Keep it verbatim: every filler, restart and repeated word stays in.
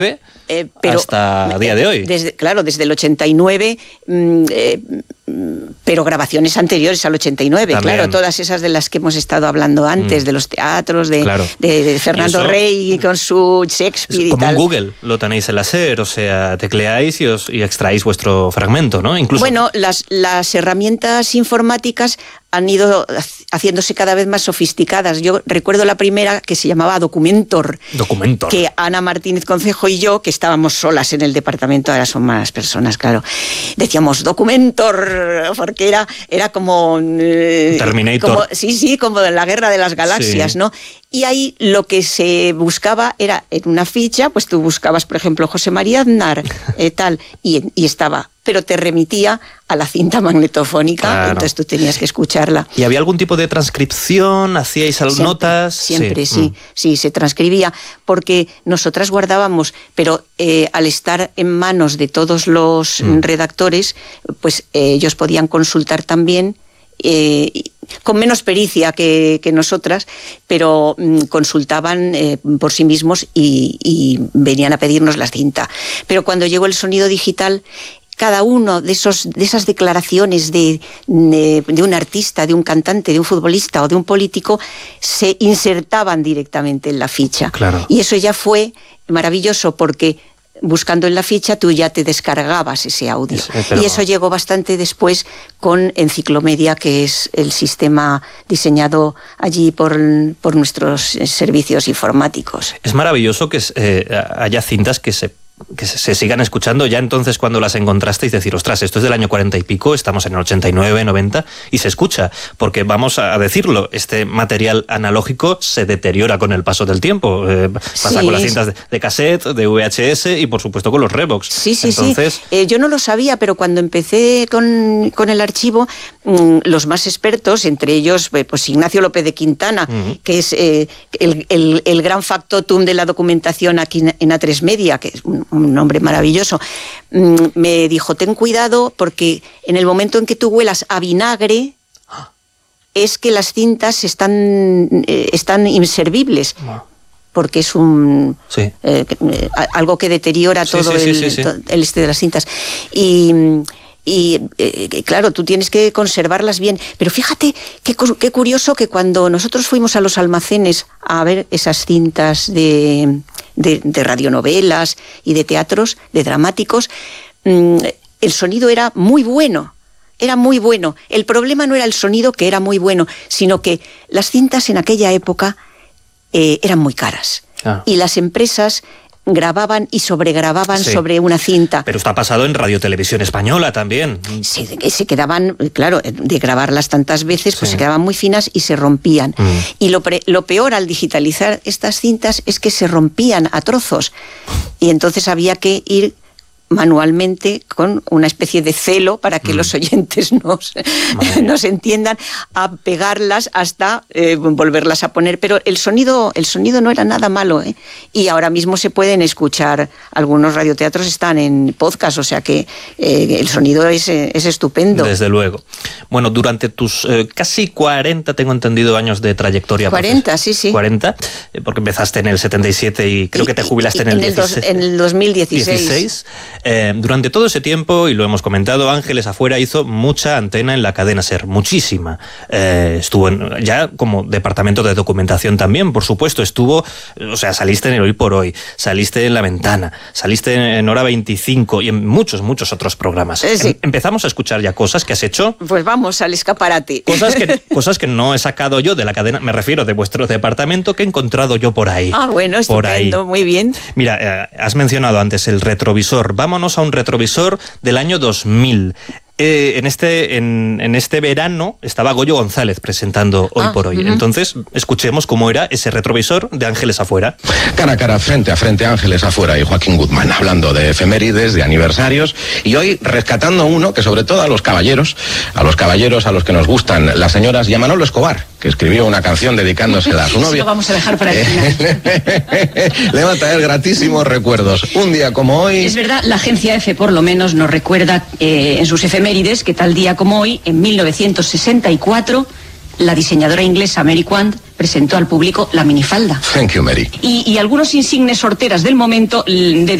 Eh, pero, hasta día de hoy. Desde, claro, desde el ochenta y nueve, mmm, eh, pero grabaciones anteriores al ochenta y nueve, también. Claro, todas esas de las que hemos estado hablando antes, mm. de los teatros, de, claro. de, de Fernando Rey con su Shakespeare y como tal. Como en Google, lo tenéis en la SER, o sea, tecleáis y, os, y extraéis vuestro fragmento, ¿no? Incluso... Bueno, las, las herramientas informáticas han ido haciéndose cada vez más sofisticadas. Yo recuerdo la primera que se llamaba Documentor. Documentor. Que Ana Martínez Concejo y yo, que estábamos solas en el departamento, ahora son más personas, claro, decíamos Documentor, porque era, era como... Eh, Terminator. Como, sí, sí, como en la Guerra de las Galaxias, sí. ¿no? Y ahí lo que se buscaba era, en una ficha, pues tú buscabas, por ejemplo, José María Aznar, eh, tal, y, y estaba... pero te remitía a la cinta magnetofónica, claro. Entonces tú tenías que escucharla. ¿Y había algún tipo de transcripción? ¿Hacíais siempre, notas? Siempre, sí, sí, mm. sí, se transcribía, porque nosotras guardábamos, pero eh, al estar en manos de todos los mm. redactores, pues eh, ellos podían consultar también, eh, con menos pericia que, que nosotras, pero mm, consultaban eh, por sí mismos y, y venían a pedirnos la cinta. Pero cuando llegó el sonido digital, cada uno de, esos, de esas declaraciones de, de, de un artista, de un cantante, de un futbolista o de un político, se insertaban directamente en la ficha. Claro. Y eso ya fue maravilloso, porque buscando en la ficha tú ya te descargabas ese audio. Sí, pero... Y eso llegó bastante después con Enciclomedia, que es el sistema diseñado allí por, por nuestros servicios informáticos. Es maravilloso que eh, haya cintas que se que se sigan escuchando. Ya entonces, cuando las encontrasteis, decir, ostras, esto es del año cuarenta y pico, estamos en el ochenta y nueve, noventa, y se escucha, porque vamos a decirlo, este material analógico se deteriora con el paso del tiempo. Eh, pasa sí, con las cintas de, de cassette, de V H S y, por supuesto, con los Revox. Sí, sí, entonces... sí. Eh, yo no lo sabía, pero cuando empecé con, con el archivo, mmm, los más expertos, entre ellos, pues Ignacio López de Quintana, uh-huh. que es eh, el, el, el gran factotum de la documentación aquí en A tres Media, que es un un nombre maravilloso, me dijo, ten cuidado, porque en el momento en que tú huelas a vinagre, es que las cintas están, eh, están inservibles. Porque es un sí. eh, algo que deteriora sí, todo sí, el, sí, sí, sí. todo el este de las cintas. Y... Y eh, claro, tú tienes que conservarlas bien. Pero fíjate qué, qué curioso que cuando nosotros fuimos a los almacenes a ver esas cintas de, de, de radionovelas y de teatros, de dramáticos, mmm, el sonido era muy bueno. Era muy bueno. El problema no era el sonido, que era muy bueno, sino que las cintas en aquella época eh, eran muy caras. Ah. Y las empresas grababan y sobregrababan sí. sobre una cinta. Pero está pasado en Radio Televisión Española también. Sí, se quedaban, claro, de grabarlas tantas veces, pues sí. se quedaban muy finas y se rompían. Mm. Y lo, pre, lo peor al digitalizar estas cintas es que se rompían a trozos. Y entonces había que ir manualmente con una especie de celo para que mm. los oyentes nos, nos entiendan, a pegarlas hasta eh, volverlas a poner. Pero el sonido, el sonido no era nada malo, ¿eh? Y ahora mismo se pueden escuchar, algunos radioteatros están en podcast, o sea que eh, el sonido es, es estupendo. Desde luego. Bueno, durante tus eh, casi cuarenta, tengo entendido, años de trayectoria. cuarenta, sí, sí. cuarenta, eh, porque empezaste en el setenta y siete y creo y, que te jubilaste y, en, el en, el dos, en el dos mil dieciséis. dieciséis. Eh, durante todo ese tiempo, y lo hemos comentado, Ángeles Afuera hizo mucha antena en la cadena SER, muchísima. Eh, estuvo en, ya como departamento de documentación también, por supuesto, estuvo, o sea, saliste en el Hoy por Hoy, saliste en La Ventana, saliste en Hora veinticinco y en muchos, muchos otros programas. Eh, sí. em, empezamos a escuchar ya cosas que has hecho. Pues vamos al escaparate. Cosas que, cosas que no he sacado yo de la cadena, me refiero de vuestro departamento, que he encontrado yo por ahí. Ah, bueno, estupendo, muy bien. Mira, eh, has mencionado antes el retrovisor. Vámonos a un retrovisor del año dos mil. Eh, en, este, en, en este verano estaba Goyo González presentando Hoy ah, por Hoy. Uh-huh. Entonces, escuchemos cómo era ese retrovisor de Ángeles Afuera. Cara a cara, frente a frente, Ángeles Afuera y Joaquín Guzmán, hablando de efemérides, de aniversarios, y hoy rescatando uno que sobre todo a los caballeros, a los caballeros a los que nos gustan las señoras, y a Manolo Escobar, que escribió una canción dedicándosela a su novio. Lo vamos a dejar para el final. Le va a traer gratísimos recuerdos. Un día como hoy... Es verdad, la agencia EFE por lo menos nos recuerda eh, en sus efemérides que tal día como hoy, en mil novecientos sesenta y cuatro, la diseñadora inglesa Mary Quant presentó al público la minifalda. Thank you, Mary. Y, y algunos insignes sorteras del momento